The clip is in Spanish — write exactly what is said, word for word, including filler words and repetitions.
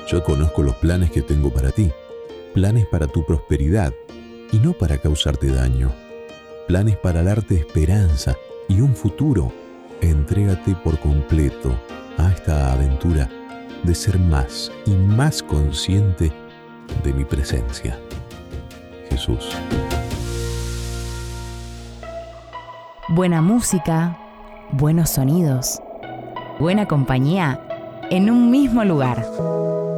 Yo conozco los planes que tengo para ti, planes para tu prosperidad y no para causarte daño, planes para darte esperanza y un futuro. Entrégate por completo a esta aventura de ser más y más consciente de mi presencia. Jesús. Buena música, buenos sonidos, buena compañía en un mismo lugar.